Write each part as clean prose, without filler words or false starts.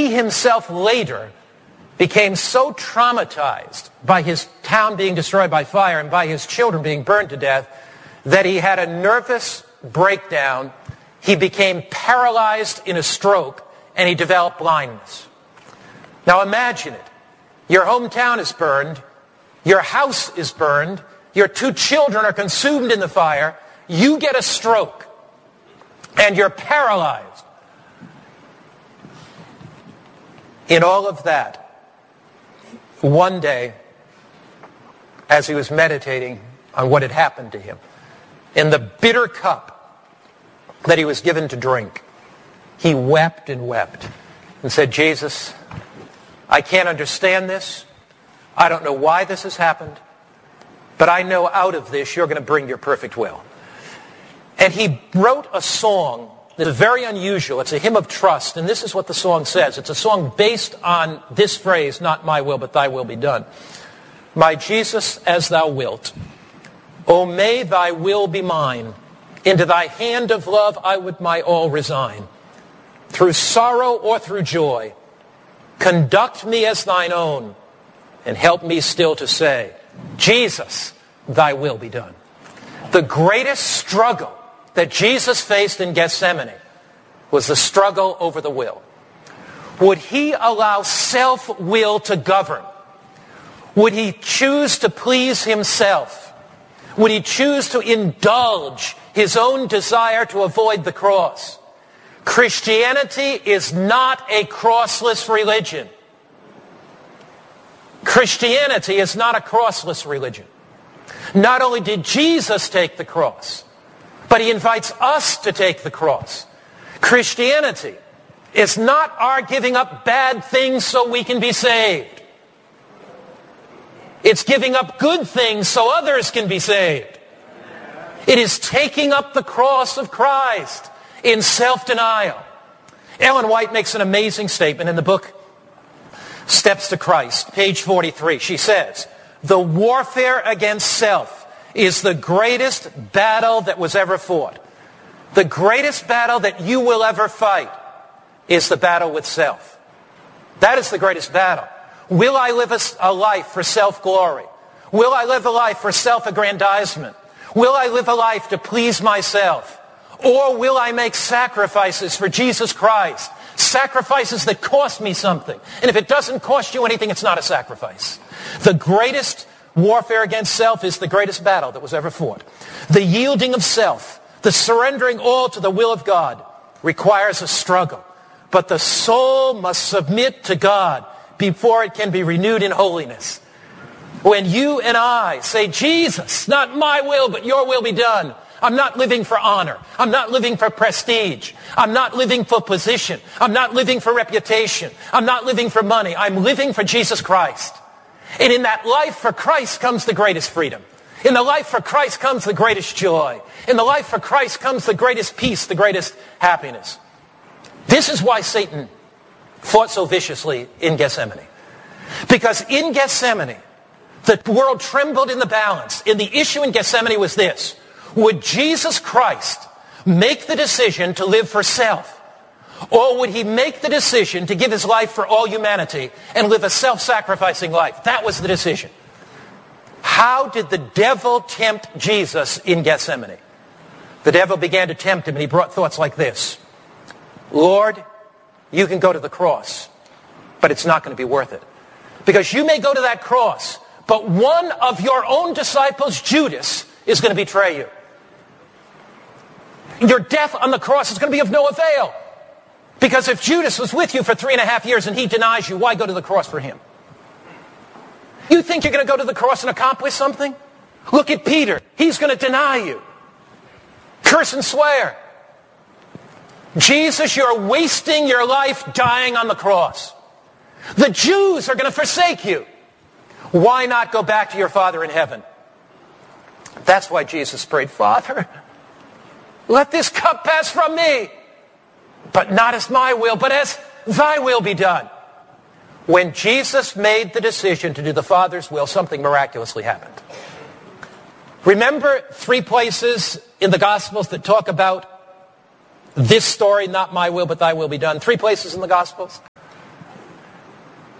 he himself later became so traumatized by his town being destroyed by fire and by his children being burned to death that he had a nervous breakdown. He became paralyzed in a stroke, and he developed blindness. Now imagine it. Your hometown is burned. Your house is burned. Your 2 children are consumed in the fire. You get a stroke, and you're paralyzed. In all of that, one day, as he was meditating on what had happened to him, in the bitter cup that he was given to drink, he wept and wept and said, Jesus, I can't understand this. I don't know why this has happened, but I know out of this you're going to bring your perfect will. And he wrote a song that is very unusual. It's a hymn of trust, and this is what the song says. It's a song based on this phrase, not my will, but thy will be done. My Jesus, as thou wilt, O may thy will be mine. Into thy hand of love I would my all resign. Through sorrow or through joy, conduct me as thine own, and help me still to say, Jesus, thy will be done. The greatest struggle that Jesus faced in Gethsemane was the struggle over the will. Would he allow self-will to govern? Would he choose to please himself? Would he choose to indulge his own desire to avoid the cross? Christianity is not a crossless religion. Christianity is not a crossless religion. Not only did Jesus take the cross, but he invites us to take the cross. Christianity is not our giving up bad things so we can be saved. It's giving up good things so others can be saved. It is taking up the cross of Christ in self-denial. Ellen White makes an amazing statement in the book Steps to Christ, page 43. She says, the warfare against self is the greatest battle that was ever fought. The greatest battle that you will ever fight is the battle with self. That is the greatest battle. Will I live a life for self-glory? Will I live a life for self-aggrandizement? Will I live a life to please myself? Or will I make sacrifices for Jesus Christ? Sacrifices that cost me something. And if it doesn't cost you anything, it's not a sacrifice. The greatest warfare against self is the greatest battle that was ever fought. The yielding of self, the surrendering all to the will of God, requires a struggle. But the soul must submit to God before it can be renewed in holiness. When you and I say, Jesus, not my will, but your will be done. I'm not living for honor. I'm not living for prestige. I'm not living for position. I'm not living for reputation. I'm not living for money. I'm living for Jesus Christ. And in that life for Christ comes the greatest freedom. In the life for Christ comes the greatest joy. In the life for Christ comes the greatest peace, the greatest happiness. This is why Satan fought so viciously in Gethsemane. Because in Gethsemane, the world trembled in the balance. And the issue in Gethsemane was this. Would Jesus Christ make the decision to live for self? Or would he make the decision to give his life for all humanity and live a self-sacrificing life? That was the decision. How did the devil tempt Jesus in Gethsemane? The devil began to tempt him, and he brought thoughts like this. Lord, you can go to the cross, but it's not going to be worth it. Because you may go to that cross, but one of your own disciples, Judas, is going to betray you. Your death on the cross is going to be of no avail. Because if Judas was with you for 3.5 years and he denies you, why go to the cross for him? You think you're going to go to the cross and accomplish something? Look at Peter. He's going to deny you. Curse and swear. Jesus, you're wasting your life dying on the cross. The Jews are going to forsake you. Why not go back to your Father in heaven? That's why Jesus prayed, Father, let this cup pass from me. But not as my will, but as thy will be done. When Jesus made the decision to do the Father's will, something miraculously happened. Remember 3 places in the Gospels that talk about this story, not my will, but thy will be done. 3 places in the Gospels.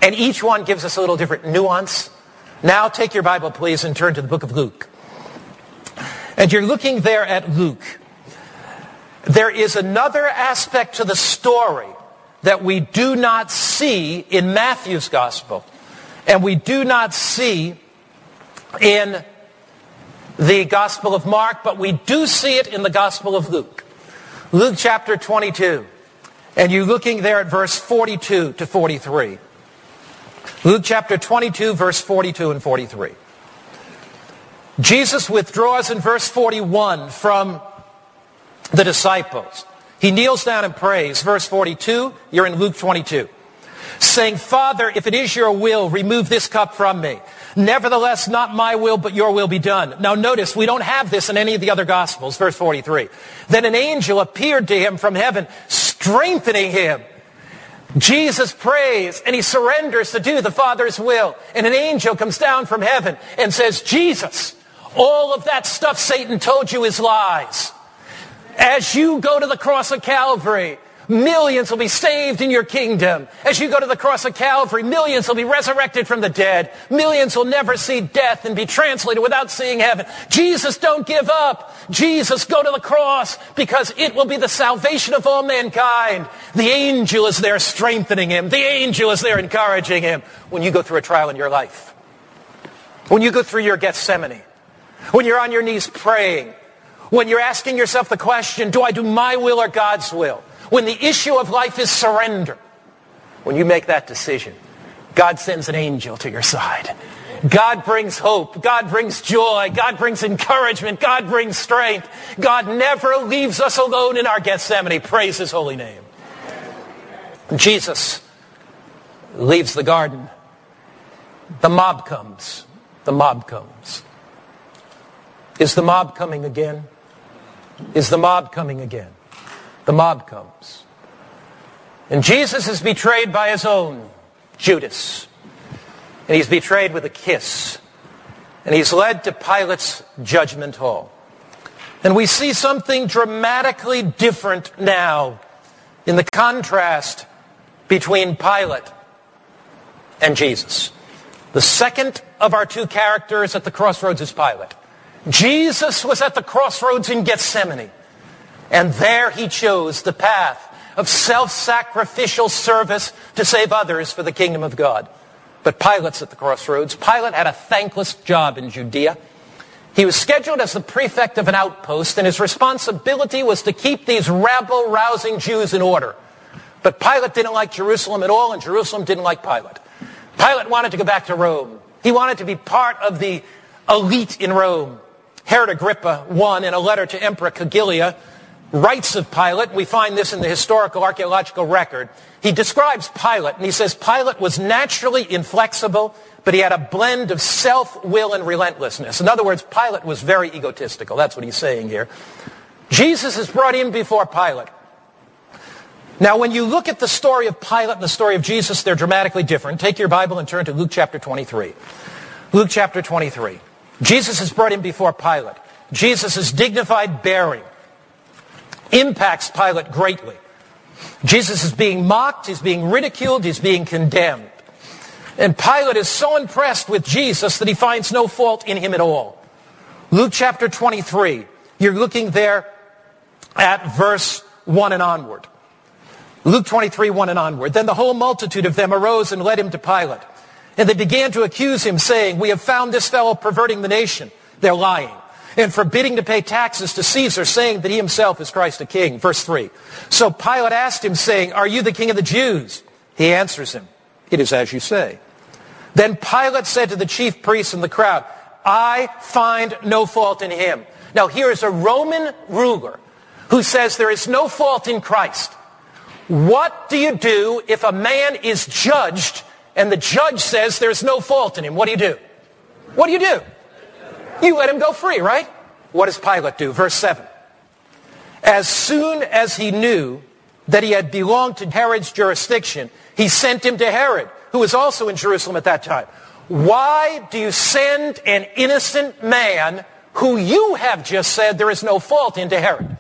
And each one gives us a little different nuance. Now take your Bible, please, and turn to the book of Luke. And you're looking there at Luke. There is another aspect to the story that we do not see in Matthew's gospel, and we do not see in the Gospel of Mark, but we do see it in the Gospel of Luke. Luke chapter 22. And you're looking there at verse 42 to 43. Luke chapter 22, verse 42 and 43. Jesus withdraws in verse 41 from the disciples. He kneels down and prays. Verse 42, you're in Luke 22. Saying, Father, if it is your will, remove this cup from me. Nevertheless, not my will, but your will be done. Now notice, we don't have this in any of the other Gospels. Verse 43. Then an angel appeared to him from heaven, strengthening him. Jesus prays, and he surrenders to do the Father's will. And an angel comes down from heaven and says, Jesus, all of that stuff Satan told you is lies. As you go to the cross of Calvary, millions will be saved in your kingdom. As you go to the cross of Calvary, millions will be resurrected from the dead. Millions will never see death and be translated without seeing heaven. Jesus, don't give up. Jesus, go to the cross because it will be the salvation of all mankind. The angel is there strengthening him. The angel is there encouraging him. When you go through a trial in your life, when you go through your Gethsemane, when you're on your knees praying, when you're asking yourself the question, do I do my will or God's will? When the issue of life is surrender, when you make that decision, God sends an angel to your side. God brings hope. God brings joy. God brings encouragement. God brings strength. God never leaves us alone in our Gethsemane. Praise his holy name. Jesus leaves the garden. The mob comes. The mob comes. Is the mob coming again? Is the mob coming again? The mob comes. And Jesus is betrayed by his own Judas. And he's betrayed with a kiss. And he's led to Pilate's judgment hall. And we see something dramatically different now in the contrast between Pilate and Jesus. The second of our two characters at the crossroads is Pilate. Jesus was at the crossroads in Gethsemane. And there he chose the path of self-sacrificial service to save others for the kingdom of God. But Pilate's at the crossroads. Pilate had a thankless job in Judea. He was scheduled as the prefect of an outpost, and his responsibility was to keep these rabble-rousing Jews in order. But Pilate didn't like Jerusalem at all, and Jerusalem didn't like Pilate. Pilate wanted to go back to Rome. He wanted to be part of the elite in Rome. Herod Agrippa I, in a letter to Emperor Caligula, writes of Pilate. We find this in the historical archaeological record. He describes Pilate, and he says Pilate was naturally inflexible, but he had a blend of self-will and relentlessness. In other words, Pilate was very egotistical. That's what he's saying here. Jesus is brought in before Pilate. Now, when you look at the story of Pilate and the story of Jesus, they're dramatically different. Take your Bible and turn to Luke chapter 23. Luke chapter 23. Jesus is brought in before Pilate. Jesus' dignified bearing impacts Pilate greatly. Jesus is being mocked, he's being ridiculed, he's being condemned. And Pilate is so impressed with Jesus that he finds no fault in him at all. Luke chapter 23, you're looking there at verse 1 and onward. Luke 23, 1 and onward. Then the whole multitude of them arose and led him to Pilate. And they began to accuse him, saying, we have found this fellow perverting the nation. They're lying. And forbidding to pay taxes to Caesar, saying that he himself is Christ the King. Verse 3. So Pilate asked him, saying, are you the king of the Jews? He answers him, it is as you say. Then Pilate said to the chief priests and the crowd, I find no fault in him. Now here is a Roman ruler who says there is no fault in Christ. What do you do if a man is judged and the judge says there's no fault in him? What do you do? What do you do? You let him go free, right? What does Pilate do? Verse 7. As soon as he knew that he had belonged to Herod's jurisdiction, he sent him to Herod, who was also in Jerusalem at that time. Why do you send an innocent man who you have just said there is no fault into Herod?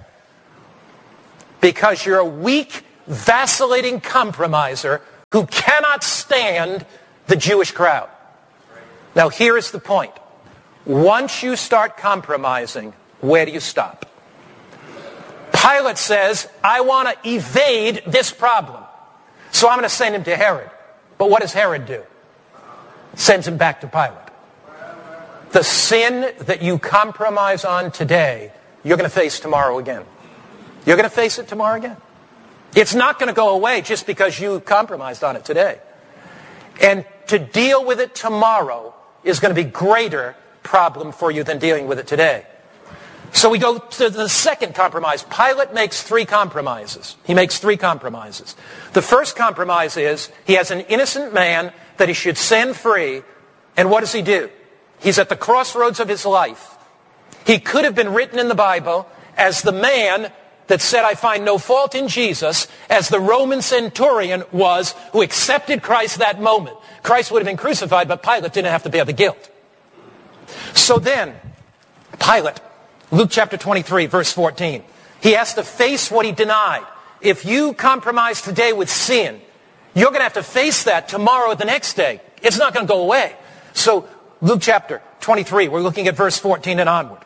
Because you're a weak, vacillating compromiser who cannot stand the Jewish crowd. Now here is the point. Once you start compromising, where do you stop? Pilate says, I want to evade this problem, so I'm going to send him to Herod. But what does Herod do? Sends him back to Pilate. The sin that you compromise on today, you're going to face tomorrow again. You're going to face it tomorrow again. It's not going to go away just because you compromised on it today. And to deal with it tomorrow is going to be a greater problem for you than dealing with it today. So we go to the second compromise. Pilate makes 3 compromises. He makes 3 compromises. The first compromise is he has an innocent man that he should send free. And what does he do? He's at the crossroads of his life. He could have been written in the Bible as the man that said, I find no fault in Jesus, as the Roman centurion was who accepted Christ that moment. Christ would have been crucified, but Pilate didn't have to bear the guilt. So then, Pilate, Luke chapter 23, verse 14, he has to face what he denied. If you compromise today with sin, you're going to have to face that tomorrow or the next day. It's not going to go away. So Luke chapter 23, we're looking at verse 14 and onward.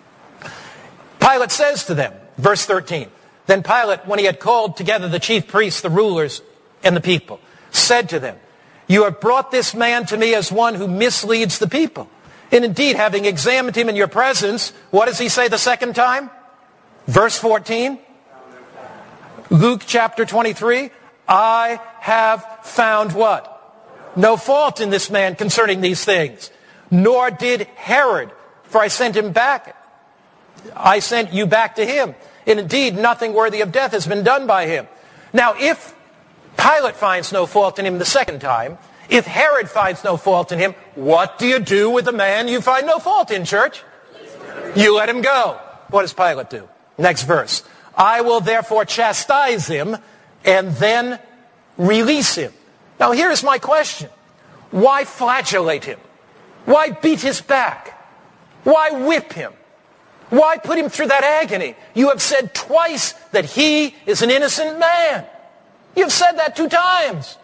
Pilate says to them, verse 13, then Pilate, when he had called together the chief priests, the rulers, and the people, said to them, you have brought this man to me as one who misleads the people. And indeed, having examined him in your presence, what does he say the second time? Verse 14, Luke chapter 23, I have found what? No fault in this man concerning these things. Nor did Herod, for I sent him back. I sent you back to him. And indeed, nothing worthy of death has been done by him. Now, if Pilate finds no fault in him the second time, if Herod finds no fault in him, what do you do with the man you find no fault in, church? You let him go. What does Pilate do? Next verse. I will therefore chastise him and then release him. Now, here's my question. Why flagellate him? Why beat his back? Why whip him? Why put him through that agony? You have said twice that he is an innocent man. You've said that 2 times.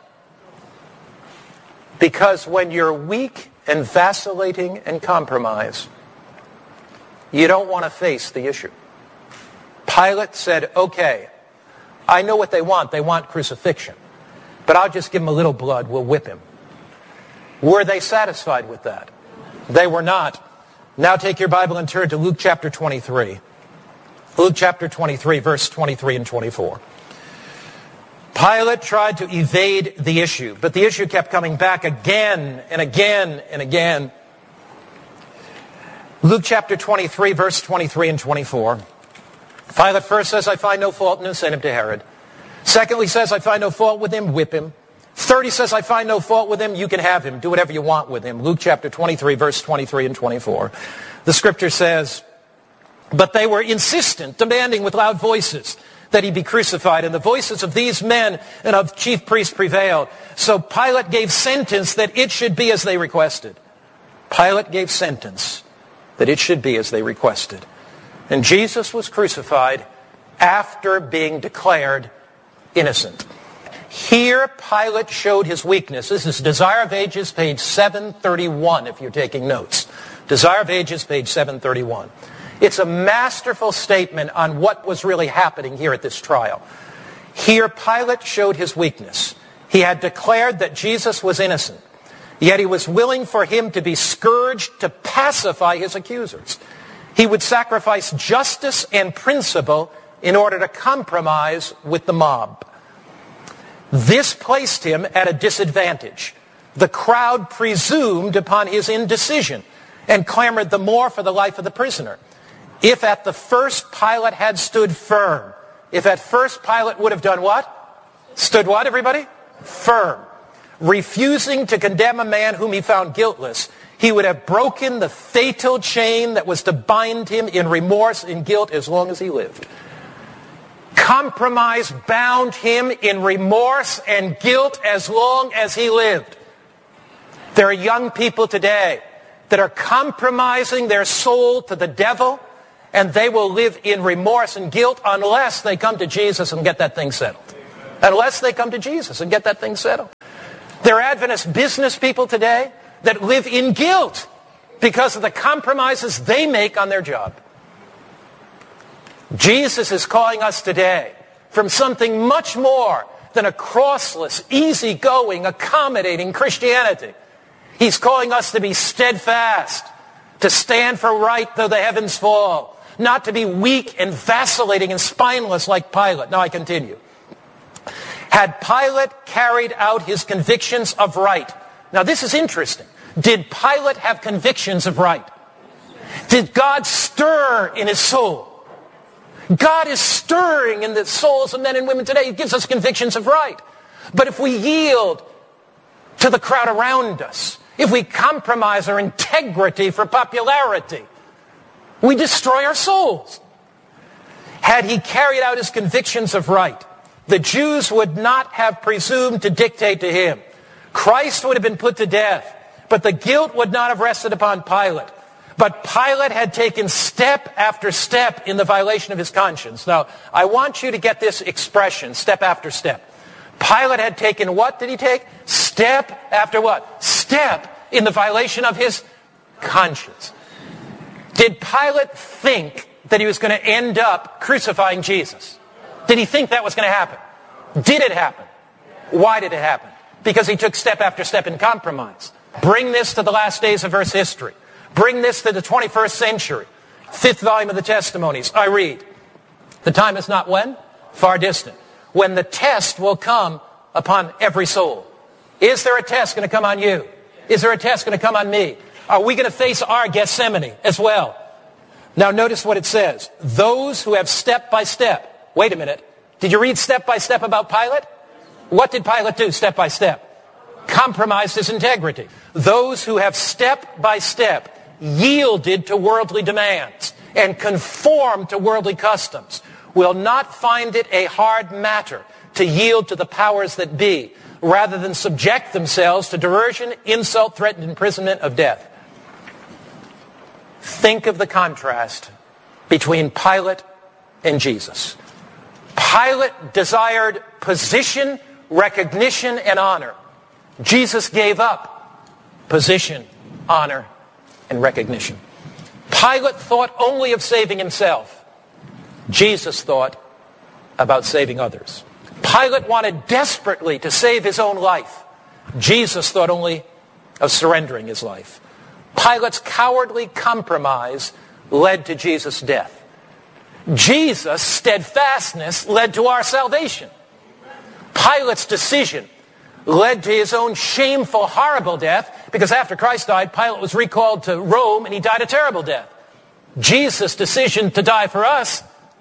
Because when you're weak and vacillating and compromised, you don't want to face the issue. Pilate said, okay, I know what they want. They want crucifixion. But I'll just give him a little blood. We'll whip him. Were they satisfied with that? They were not. Now take your Bible and turn to Luke chapter 23. Luke chapter 23, verse 23 and 24. Pilate tried to evade the issue, but the issue kept coming back again and again and again. Luke chapter 23, verse 23 and 24. Pilate first says, I find no fault in him, send him to Herod. Secondly, says, I find no fault with him, whip him. Third, he says, I find no fault with him, you can have him, do whatever you want with him. Luke chapter 23, verse 23 and 24. The scripture says, but they were insistent, demanding with loud voices that he be crucified. And the voices of these men and of chief priests prevailed. So Pilate gave sentence that it should be as they requested. Pilate gave sentence that it should be as they requested. And Jesus was crucified after being declared innocent. Here Pilate showed his weakness. This is Desire of Ages, page 731, if you're taking notes. Desire of Ages, page 731. It's a masterful statement on what was really happening here at this trial. Here Pilate showed his weakness. He had declared that Jesus was innocent, yet he was willing for him to be scourged to pacify his accusers. He would sacrifice justice and principle in order to compromise with the mob. This placed him at a disadvantage. The crowd presumed upon his indecision and clamored the more for the life of the prisoner. If at the first Pilate had stood firm, if at first Pilate would have done what? Stood what, everybody? Firm. Refusing to condemn a man whom he found guiltless, he would have broken the fatal chain that was to bind him in remorse and guilt as long as he lived. Compromise bound him in remorse and guilt as long as he lived. There are young people today that are compromising their soul to the devil, and they will live in remorse and guilt unless they come to Jesus and get that thing settled. Unless they come to Jesus and get that thing settled. There are Adventist business people today that live in guilt because of the compromises they make on their job. Jesus is calling us today from something much more than a crossless, easygoing, accommodating Christianity. He's calling us to be steadfast, to stand for right though the heavens fall, not to be weak and vacillating and spineless like Pilate. Now I continue. Had Pilate carried out his convictions of right? Now this is interesting. Did Pilate have convictions of right? Did God stir in his soul? God is stirring in the souls of men and women today. He gives us convictions of right. But if we yield to the crowd around us, if we compromise our integrity for popularity, we destroy our souls. Had he carried out his convictions of right, the Jews would not have presumed to dictate to him. Christ would have been put to death, but the guilt would not have rested upon Pilate. But Pilate had taken step after step in the violation of his conscience. Now, I want you to get this expression, step after step. Pilate had taken, what did he take? Step after what? Step in the violation of his conscience. Did Pilate think that he was going to end up crucifying Jesus? Did he think that was going to happen? Did it happen? Why did it happen? Because he took step after step in compromise. Bring this to the last days of Earth's history. Bring this to the 21st century. 5th volume of the Testimonies. I read, the time is not when? Far distant. When the test will come upon every soul. Is there a test going to come on you? Is there a test going to come on me? Are we going to face our Gethsemane as well? Now notice what it says. Those who have step by step. Wait a minute. Did you read step by step about Pilate? What did Pilate do step by step? Compromised his integrity. Those who have step by step yielded to worldly demands and conformed to worldly customs will not find it a hard matter to yield to the powers that be, rather than subject themselves to derision, insult, threatened imprisonment of death. Think of the contrast between Pilate and Jesus. Pilate desired position, recognition, and honor. Jesus gave up position, honor, and recognition. Pilate thought only of saving himself. Jesus thought about saving others. Pilate wanted desperately to save his own life. Jesus thought only of surrendering his life. Pilate's cowardly compromise led to Jesus' death. Jesus' steadfastness led to our salvation. Pilate's decision led to his own shameful, horrible death, because after Christ died, Pilate was recalled to Rome and he died a terrible death. Jesus' decision to die for us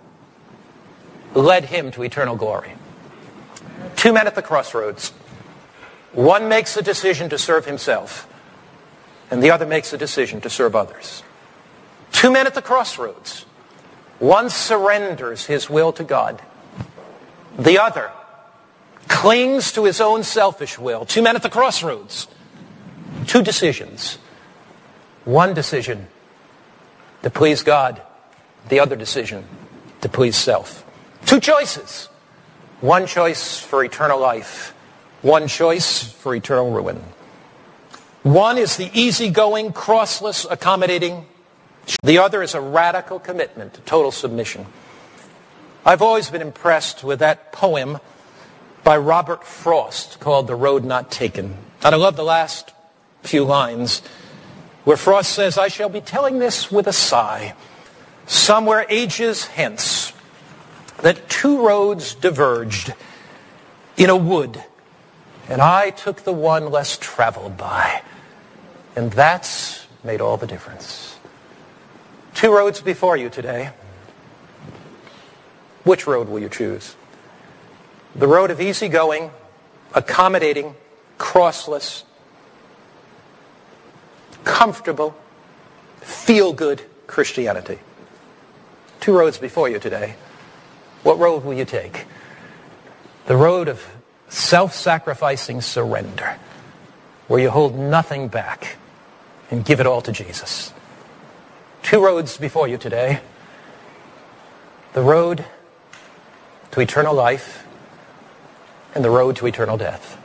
led him to eternal glory. Two men at the crossroads. One makes a decision to serve himself, and the other makes a decision to serve others. Two men at the crossroads. One surrenders his will to God. The other clings to his own selfish will. Two men at the crossroads. Two decisions. One decision to please God. The other decision to please self. Two choices. One choice for eternal life. One choice for eternal ruin. One is the easygoing, crossless, accommodating. The other is a radical commitment to total submission. I've always been impressed with that poem by Robert Frost called The Road Not Taken. And I love the last few lines where Frost says, I shall be telling this with a sigh. Somewhere ages hence, that two roads diverged in a wood, and I took the one less traveled by. And that's made all the difference. Two roads before you today. Which road will you choose? The road of easygoing, accommodating, crossless, comfortable, feel-good Christianity. Two roads before you today. What road will you take? The road of self-sacrificing surrender, where you hold nothing back and give it all to Jesus. Two roads before you today. The road to eternal life and the road to eternal death.